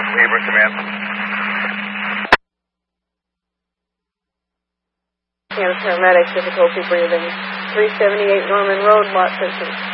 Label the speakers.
Speaker 1: Weaver, command.
Speaker 2: Kansas paramedics, difficulty breathing. 378 Norman Road, Lot Simpson.